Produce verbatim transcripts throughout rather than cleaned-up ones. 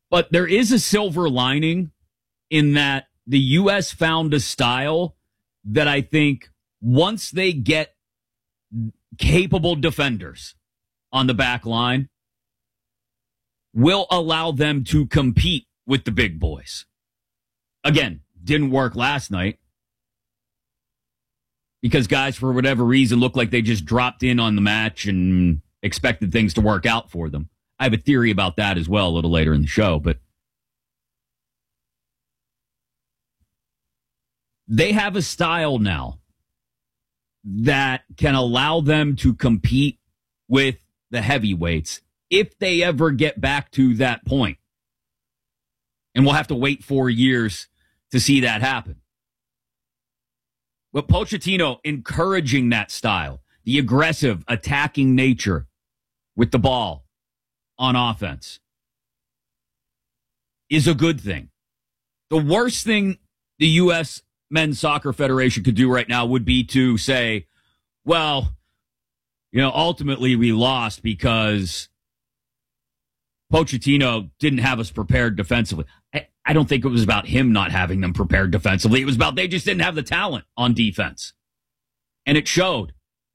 But there is a silver lining in that the U S found a style that I think once they get capable defenders on the back line will allow them to compete with the big boys. Again, didn't work last night because guys, for whatever reason, looked like they just dropped in on the match and expected things to work out for them. I have a theory about that as well a little later in the show, but they have a style now that can allow them to compete with the heavyweights if they ever get back to that point. And we'll have to wait four years to see that happen. But Pochettino encouraging that style, the aggressive, attacking nature with the ball on offense, is a good thing. The worst thing the U S Men's Soccer Federation could do right now would be to say, well, you know, ultimately we lost because Pochettino didn't have us prepared defensively. I, I don't think it was about him not having them prepared defensively. It was about they just didn't have the talent on defense. And it showed.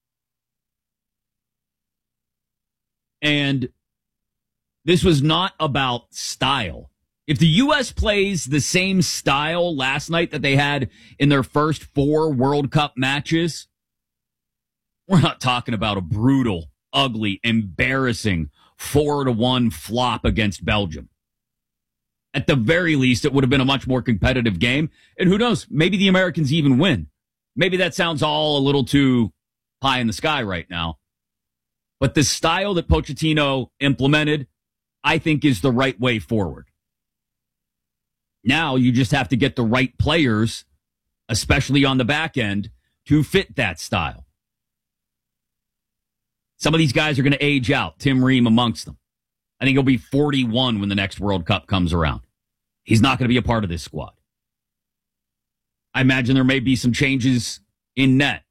And this was not about style. If the U S plays the same style last night that they had in their first four World Cup matches, we're not talking about a brutal, ugly, embarrassing four to one flop against Belgium. At the very least, it would have been a much more competitive game. And who knows, maybe the Americans even win. Maybe that sounds all a little too pie in the sky right now. But the style that Pochettino implemented, I think, is the right way forward. Now you just have to get the right players, especially on the back end, to fit that style. Some of these guys are going to age out, Tim Ream amongst them. I think he'll be forty-one when the next World Cup comes around. He's not going to be a part of this squad. I imagine there may be some changes in net.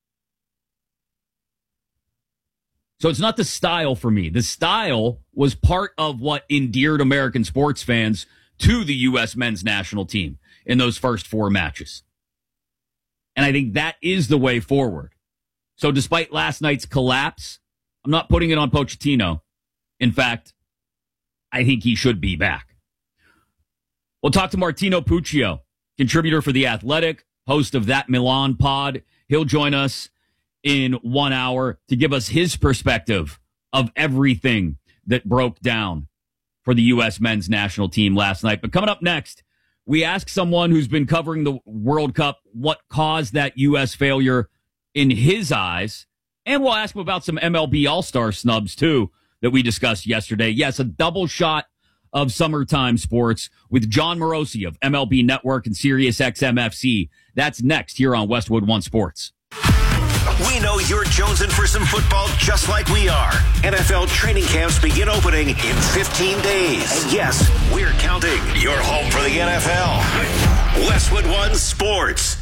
So it's not the style for me. The style was part of what endeared American sports fans to the U S men's national team in those first four matches. And I think that is the way forward. So despite last night's collapse, I'm not putting it on Pochettino. In fact, I think he should be back. We'll talk to Martino Puccio, contributor for The Athletic, host of That Milan pod. He'll join us in one hour to give us his perspective of everything that broke down for the U S men's national team last night. But coming up next, we ask someone who's been covering the World Cup what caused that U S failure in his eyes. And we'll ask him about some M L B All-Star snubs, too, that we discussed yesterday. Yes, a double shot of summertime sports with John Morosi of M L B Network and Sirius X M F C. That's next here on Westwood One Sports. We know you're jonesing for some football just like we are. N F L training camps begin opening in fifteen days. And yes, we're counting. Your home for the N F L. Westwood One Sports.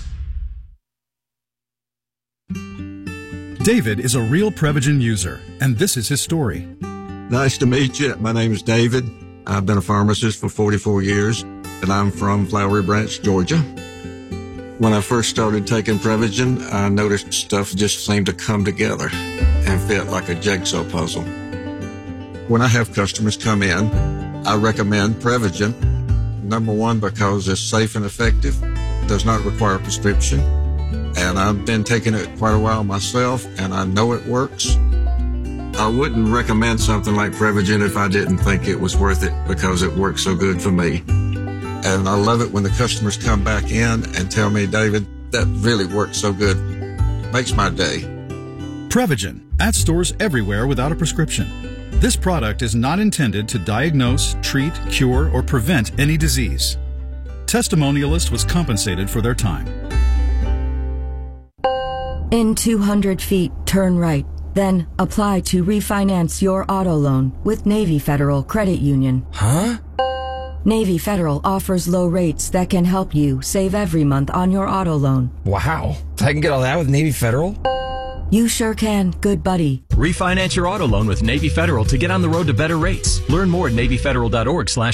David is a real Prevagen user, and this is his story. Nice to meet you. My name is David. I've been a pharmacist for forty-four years, and I'm from Flowery Branch, Georgia. When I first started taking Prevagen, I noticed stuff just seemed to come together and fit like a jigsaw puzzle. When I have customers come in, I recommend Prevagen. Number one, because it's safe and effective, does not require a prescription, and I've been taking it quite a while myself, and I know it works. I wouldn't recommend something like Prevagen if I didn't think it was worth it because it works so good for me. And I love it when the customers come back in and tell me, David, that really works so good. Makes my day. Prevagen, at stores everywhere without a prescription. This product is not intended to diagnose, treat, cure, or prevent any disease. Testimonialist was compensated for their time. In two hundred feet, turn right. Then apply to refinance your auto loan with Navy Federal Credit Union. Huh? Navy Federal offers low rates that can help you save every month on your auto loan. Wow. I can get all that with Navy Federal? You sure can, good buddy. Refinance your auto loan with Navy Federal to get on the road to better rates. Learn more at Navy Federal dot org slash